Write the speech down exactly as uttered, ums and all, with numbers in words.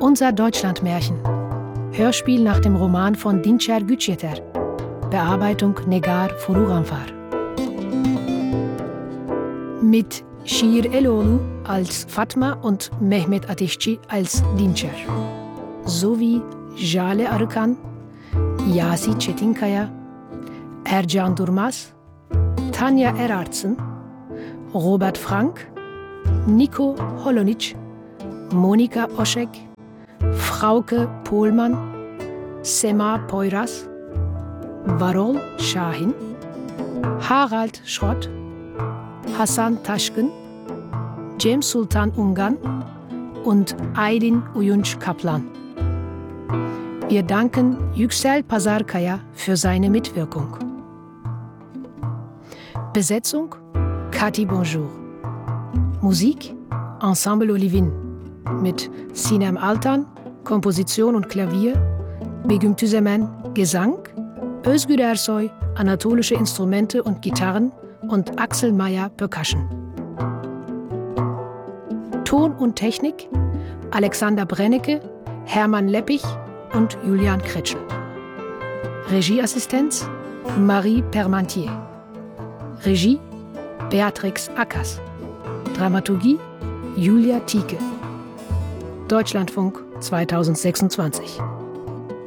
Unser Deutschlandmärchen. Hörspiel nach dem Roman von Dinçer Güçyeter. Bearbeitung Negar Furuganfar. Mit Şiir Eloğlu als Fatma und Mehmet Ateşçi als Dinçer. Sowie Jale Arıkan, Yasi Çetinkaya, Ercan Durmaz, Tanja Erartzen, Robert Frank, Nico Holonic, Monika Oschek, Frauke Pohlmann, Sema Poyraz, Varol Şahin, Harald Schrott, Hasan Taşkın, Cem Sultan Ungan und Aydin Uyunç Kaplan. Wir danken Yüksel Pazarkaya für seine Mitwirkung. Besetzung Cathy Bonjour. Musik Ensemble Olivin mit Sinem Altan, Komposition und Klavier, Begüm Tüzemen, Gesang, Özgür Ersoy, anatolische Instrumente und Gitarren und Axel Meyer, Percussion. Ton und Technik Alexander Brennecke, Hermann Leppich und Julian Kretschel. Regieassistenz Marie Permantier. Regie Beatrix Ackers. Dramaturgie Julia Tieke. Deutschlandfunk zweitausendsechsundzwanzig.